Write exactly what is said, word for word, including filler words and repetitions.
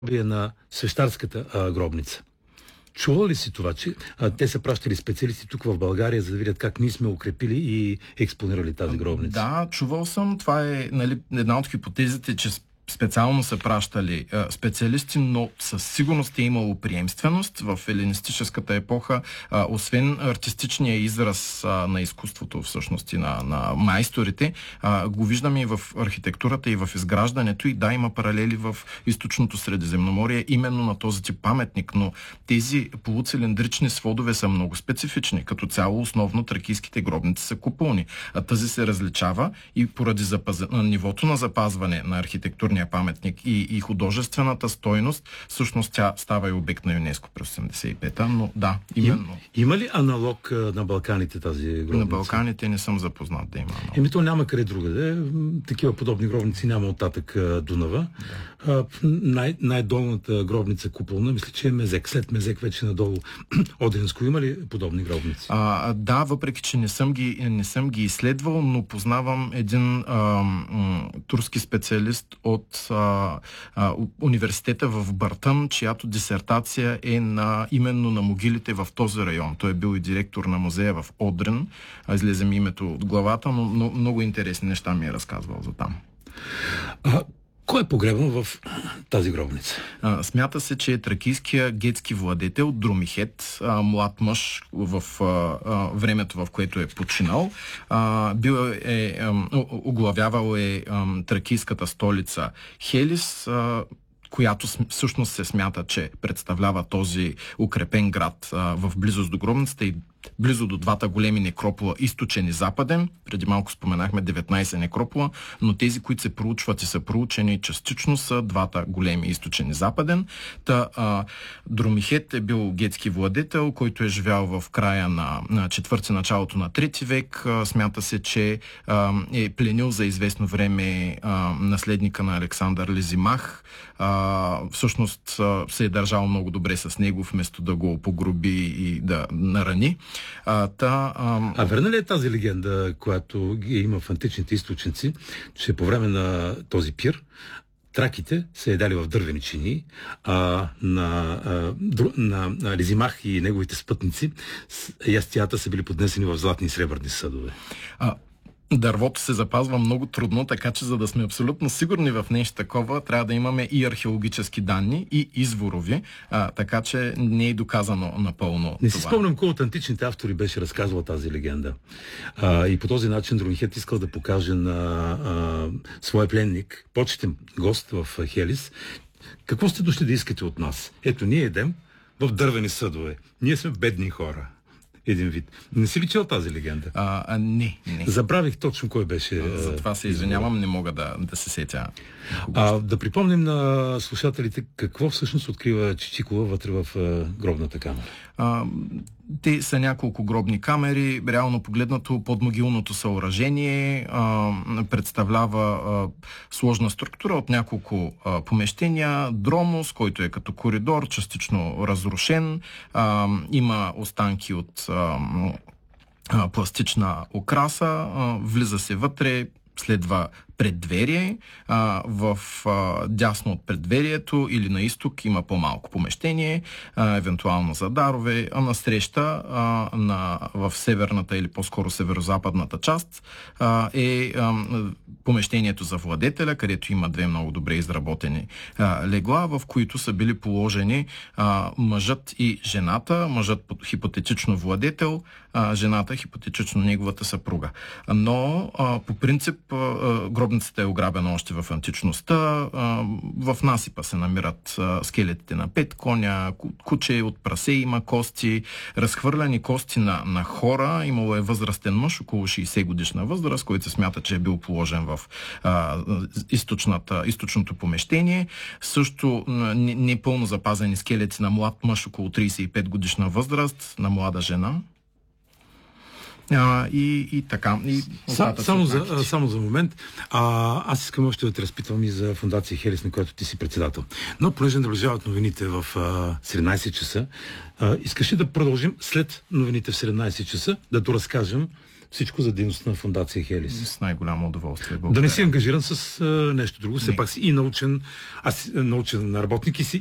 е на свещарската а, гробница. Чувал ли си това, че а, те са пращали специалисти тук в България, за да видят как ние сме укрепили и експонирали тази гробница? Да, чувал съм. Това е, нали, една от хипотезите, че специално са пращали а, специалисти, но със сигурност е имало приемственост в елинистическата епоха. А, освен артистичния израз а, на изкуството, всъщност и на, на майсторите, а, го виждаме и в архитектурата, и в изграждането. И да, има паралели в източното Средиземноморие, именно на този тип паметник, но тези полуцилиндрични сводове са много специфични. Като цяло, основно тракийските гробници са куполни. А тази се различава и поради запаз... нивото на запазване на архитектурния паметник и, и художествената стойност, всъщност тя става и обект на ЮНЕСКО през осемдесет и пета, но да, именно. Им, има ли аналог а, на Балканите тази гробница? На Балканите не съм запознат да има аналог. Еми то няма къде другаде. Такива подобни гробници няма оттатък а, Дунава. Да. А, най- най-долната гробница куполна, мисля, че е Мезек. След Мезек вече надолу Одринско. Има ли подобни гробници? А, да, въпреки че не съм ги, не съм ги изследвал, но познавам един а, м, турски специалист от А, а, университета в Бартън, чиято дисертация е на, именно на могилите в този район. Той е бил и директор на музея в Одрин. Излезе ми името от главата, но много, много интересни неща ми е разказвал за там. А, кой е погребан в тази гробница? А, смята се, че е тракийския гетски владетел Друмихет, а, млад мъж в а, а, времето, в което е починал. А, бил е, а, оглавявал е а, тракийската столица Хелис, а, която всъщност се смята, че представлява този укрепен град а, в близост до гробницата и близо до двата големи некропола, източен и западен. Преди малко споменахме деветнайсет некропола, но тези, които се проучват и са проучени частично, са двата големи, източен и западен. Та, а, Друмихет е бил гетски владетел, който е живял в края на, на четвърти, началото на трети век. А, смята се, че а, е пленил за известно време а, наследника на Александър Лизимах. А, всъщност а, се е държал много добре с него, вместо да го погроби и да нарани. А, та, а... а верна ли е тази легенда, която ги има в античните източници, че по време на този пир траките са едали в дървени чини, а на, а, на, на Лизимах и неговите спътници ястията са били поднесени в златни и сребърни съдове? А... Дървото се запазва много трудно, така че за да сме абсолютно сигурни в нещо такова, трябва да имаме и археологически данни, и изворови, а, така че не е доказано напълно. Не си спомням кой от античните автори беше разказвал тази легенда. А, и по този начин Друмихет искал да покаже на а, своя пленник, почетен гост в Хелис, какво сте дошли да искате от нас? Ето, ние едем в дървени съдове. Ние сме бедни хора. Един вид. Не си ли чел тази легенда? А, а, не, не. Забравих точно кой беше. А, за това се извинявам, не мога да, да се сетя. А, да припомним на слушателите какво всъщност открива Чичикова вътре в а, гробната камера. А, те са няколко гробни камери. Реално погледнато подмогилното съоръжение а, представлява а, сложна структура от няколко а, помещения. Дромос, който е като коридор, частично разрушен. А, има останки от а, а, пластична украса. А, влиза се вътре, следва преддверие. А, в а, дясно от преддверието или на изток има по-малко помещение, а, евентуално за дарове, а насреща а, на, в северната или по-скоро северо-западната част а, е а, помещението за владетеля, където има две много добре изработени а, легла, в които са били положени а, мъжът и жената, мъжът хипотетично владетел, а, жената хипотетично неговата съпруга. Но а, по принцип а, гробницата е ограбена още в античността. В насипа се намират скелетите на пет коня, куче от прасе има кости, разхвърляни кости на, на хора. Имало е възрастен мъж, около шейсет годишна възраст, който се смята, че е бил положен в а, източната, източното помещение. Също непълно запазени скелети на млад мъж, около трийсет и пет годишна възраст, на млада жена. А, и, и така. И Са, само, за, само за момент. А, аз искам още да те разпитвам и за фондация Хелис, на която ти си председател. Но понеже наближават новините в а, седемнайсет часа, а, искаш ли да продължим след новините в седемнайсет часа, да доразкажем всичко за дейността на фондация Хелис? С най-голямо удоволствие. Благодаря. Да не си ангажиран с а, нещо друго. Все пак си и научен, аз научен работник и си